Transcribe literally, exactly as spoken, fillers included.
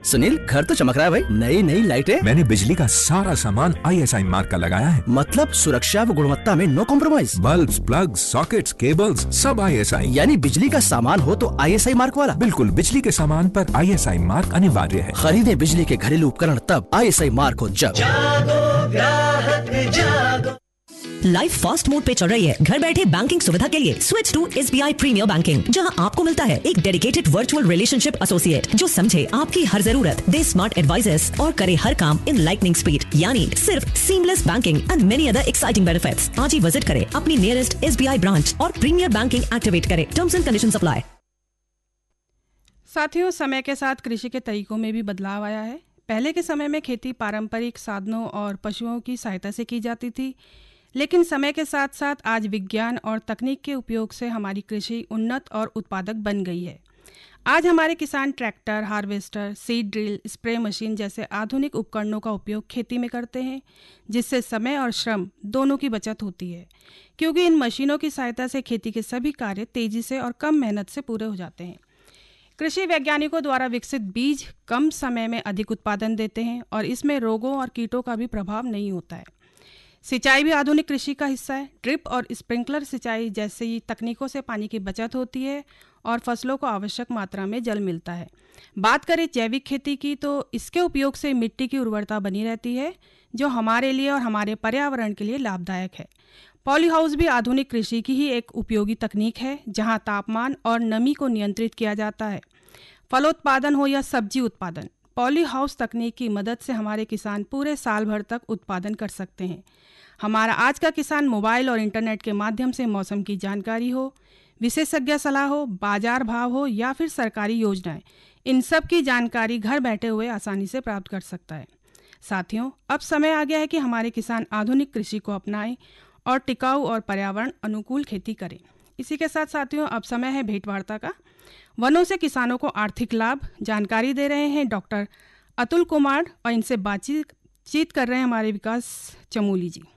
सुनील, घर तो चमक रहा है भाई। नई नई लाइटें। मैंने बिजली का सारा सामान आई एस आई मार्क का लगाया है। मतलब सुरक्षा व गुणवत्ता में no compromise. Bulbs, plugs, sockets, cables सब आई एस आई। यानी बिजली का सामान हो तो आई एस आई मार्क वाला। बिल्कुल, बिजली के सामान पर आई एस आई मार्क अनिवार्य है। खरीदे बिजली के घरेलू उपकरण तब आई एस आई मार्क हो जब। जागो ग्राहक जागो। लाइफ फास्ट मोड पे चल रही है। घर बैठे बैंकिंग सुविधा के लिए switch to S B I premiere banking, जहां आपको मिलता है एक डेडिकेटेड वर्चुअल रिलेशनशिप एसोसिएट जो समझे आपकी हर जरूरत, दे स्मार्ट एडवाइजर्स और करे हर काम इन लाइटनिंग स्पीड। यानी सिर्फ seamless banking and many other exciting benefits. आज ही विजिट करें अपनी nearest S B I branch और प्रीमियर बैंकिंग एक्टिवेट करें। Terms and conditions apply. साथियों, समय के साथ कृषि के तरीकों में भी बदलाव आया है। पहले के समय में खेती पारंपरिक साधनों और पशुओं की सहायता से की जाती थी, लेकिन समय के साथ साथ आज विज्ञान और तकनीक के उपयोग से हमारी कृषि उन्नत और उत्पादक बन गई है। आज हमारे किसान tractor, harvester, seed drill, spray machine जैसे आधुनिक उपकरणों का उपयोग खेती में करते हैं, जिससे समय और श्रम दोनों की बचत होती है, क्योंकि इन मशीनों की सहायता से खेती के सभी कार्य तेजी से और कम मेहनत से पूरे हो जाते हैं। कृषि वैज्ञानिकों द्वारा विकसित बीज कम समय में अधिक उत्पादन देते हैं और इसमें रोगों और कीटों का भी प्रभाव नहीं होता है। सिंचाई भी आधुनिक कृषि का हिस्सा है। ड्रिप और स्प्रिंकलर सिंचाई जैसी तकनीकों से पानी की बचत होती है और फसलों को आवश्यक मात्रा में जल मिलता है। बात करें जैविक खेती की, तो इसके उपयोग से मिट्टी की उर्वरता बनी रहती है, जो हमारे लिए और हमारे पर्यावरण के लिए लाभदायक है। पॉली हाउस भी आधुनिक कृषि की ही एक उपयोगी तकनीक है, जहां तापमान और नमी को नियंत्रित किया जाता है। फलोत्पादन हो या सब्जी उत्पादन, पॉली हाउस तकनीक की मदद से हमारे किसान पूरे साल भर तक उत्पादन कर सकते हैं। हमारा आज का किसान मोबाइल और इंटरनेट के माध्यम से मौसम की जानकारी हो, विशेषज्ञ सलाह हो, बाजार भाव हो या फिर सरकारी योजनाएं, इन सब की जानकारी घर बैठे हुए आसानी से प्राप्त कर सकता है। साथियों, अब समय आ गया है कि हमारे किसान आधुनिक कृषि को अपनाएं और टिकाऊ और पर्यावरण अनुकूल खेती करें। इसी के साथ साथियों, अब समय है भेंटवार्ता का। वनों से किसानों को आर्थिक लाभ जानकारी दे रहे हैं डॉक्टर अतुल कुमार और इनसे बातचीत चीत कर रहे हैं हमारे विकास चमोली जी।